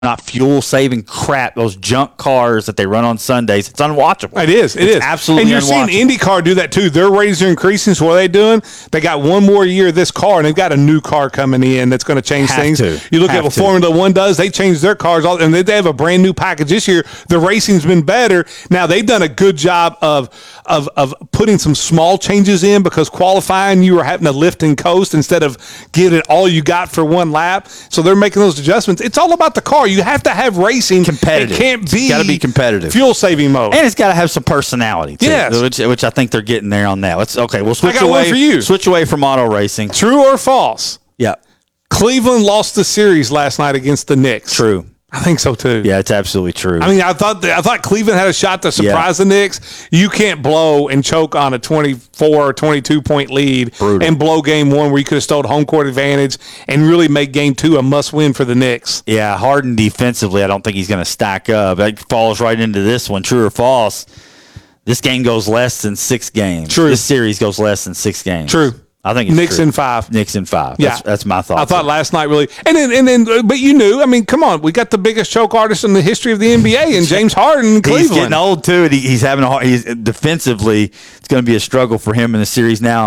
not fuel-saving crap, those junk cars that they run on Sundays, it's unwatchable. It is. Absolutely And you're unwatchable. seeing IndyCar do that too. Their ratings are increasing. So what are they doing? They got one more year of this car, and they've got a new car coming in that's going to change things. You look at what Formula One does. They change their cars, and they have a brand new package this year. The racing's been better. Now, they've done a good job of putting some small changes in, because qualifying, you were having to lift and coast instead of giving it all you got for one lap. So they're making those adjustments. It's all about the car. You have to have racing. Competitive. It can't be. Got to be competitive. Fuel saving mode. And it's got to have some personality, too, Yes. which I think they're getting there on that. We'll switch I got away one for you. Switch away from auto racing. True or false? Yeah. Cleveland lost the series last night against the Knicks. True. I think so too. Yeah, it's absolutely true. I mean, I thought Cleveland had a shot to surprise the Knicks. You can't blow and choke on a 24 or 22 point lead and blow game one where you could have stole home court advantage and really make game two a must win for the Knicks. Yeah, Harden defensively, I don't think he's going to stack up. That falls right into this one. True or false? This game goes less than 6 games. True. This series goes less than 6 games. True. I think it's Knicks true. in 5. Knicks in 5. Yeah. That's my thought. I thought last night really, but you knew. I mean, come on, we got the biggest choke artist in the history of the NBA, and James Harden in Cleveland. He's getting old too, and he's having he's defensively. It's going to be a struggle for him in the series now.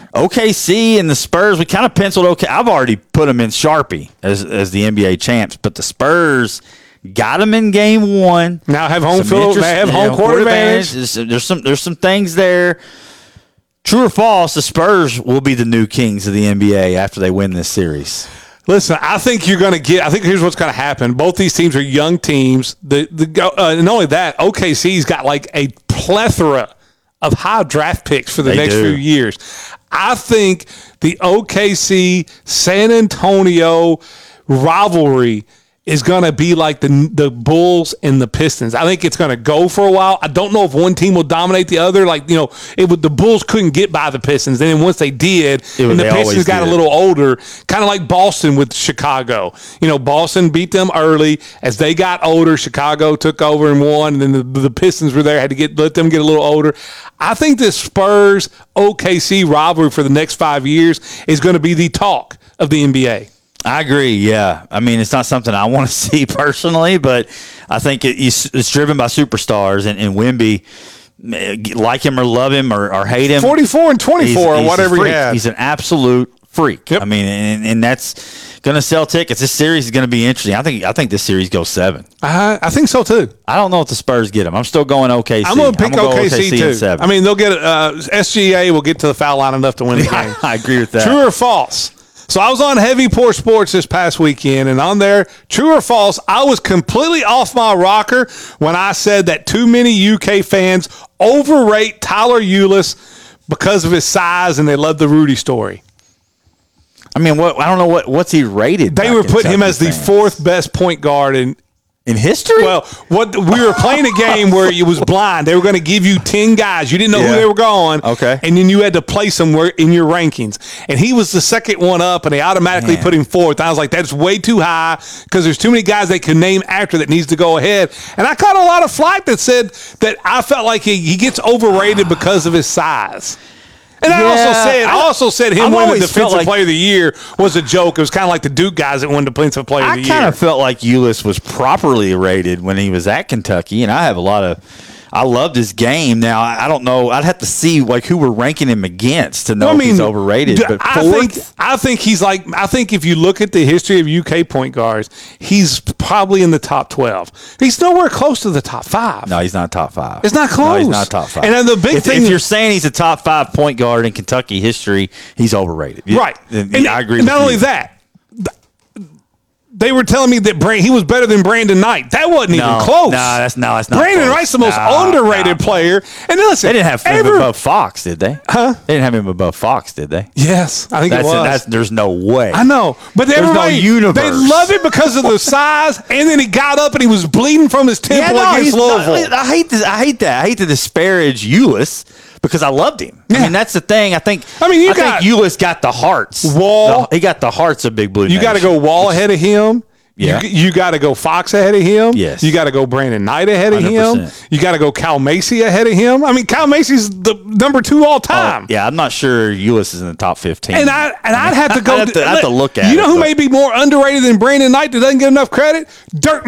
OKC and the Spurs, we kind of penciled OK. I've already put them in Sharpie as the NBA champs, but the Spurs got them in game 1. Now have home field. They have home court advantage. There's some things there. True or false, the Spurs will be the new kings of the NBA after they win this series. Listen, I think you're going to get. I think here's what's going to happen. Both these teams are young teams. And not only that, OKC's got like a plethora of high draft picks for the next few years. I think the OKC San Antonio rivalry is going to be like the Bulls and the Pistons. I think it's going to go for a while. I don't know if one team will dominate the other. The Bulls couldn't get by the Pistons. And then once they did, and the Pistons got a little older, kind of like Boston with Chicago. Boston beat them early. As they got older, Chicago took over and won. And then the Pistons were there, had to let them get a little older. I think this Spurs-OKC rivalry for the next 5 years is going to be the talk of the NBA. I agree, yeah. I mean, it's not something I want to see personally, but I think it's driven by superstars, and Wemby, like him or love him or hate him. 44 and 24 or whatever he had. He's an absolute freak. Yep. I mean, and that's going to sell tickets. This series is going to be interesting. I think this series goes 7. I think so, too. I don't know if the Spurs get them. I'm still going OKC. I'm going to pick OKC too. in 7. I mean, they'll get SGA will get to the foul line enough to win the game. I agree with that. True or false? So I was on Heavy Pour Sports this past weekend, and on there, true or false, I was completely off my rocker when I said that too many UK fans overrate Tyler Ulis because of his size, and they love the Rudy story. I mean, I don't know what's he rated. They were putting him as the 4th best point guard in history. Well, we were playing a game where it was blind. They were going to give you 10 guys. You didn't know who they were going. Okay. And then you had to place them in your rankings. And he was the second one up, and they automatically put him 4th. I was like, that's way too high because there's too many guys they can name after that needs to go ahead. And I caught a lot of flack that said that I felt like he gets overrated because of his size. And I also said him winning Defensive Player of the Year was a joke. It was kind of like the Duke guys that won Defensive Player of the Year. I kind of felt like Ulis was properly rated when he was at Kentucky, and I loved his game. Now, I don't know. I'd have to see who we're ranking him against to know if he's overrated. But I think he's I think if you look at the history of UK point guards, he's probably in the top 12. He's nowhere close to the top 5. No, he's not top 5. It's not close. No, he's not top 5. And then the big thing, if you're saying he's a top 5 point guard in Kentucky history, he's overrated. Right. And I agree with you. Not only that, they were telling me that he was better than Brandon Knight. That wasn't even close. That's not Brandon close. Knight's the most underrated player. And listen, they didn't have him above Fox, did they? Huh? They didn't have him above Fox, did they? Yes, I think it was. There's no way. I know, but everybody, no universe. They love it because of the size. And then he got up and he was bleeding from his temple against Louisville. I hate that. I hate to disparage Ulis because I loved him. Yeah. I mean, that's the thing. I think Ulis got the hearts. Wall. He got the hearts of Big Blue You got to go Wall ahead of him. Yeah. You got to go Fox ahead of him. Yes. You got to go Brandon Knight ahead of 100%. him. You got to go Cal Macy ahead of him. I mean, Cal Macy's the number 2 all time. Yeah, I'm not sure Ulis is in the top 15. And I'd have to go. I'd have to look at You know it, who but- may be more underrated than Brandon Knight that doesn't get enough credit? Dirk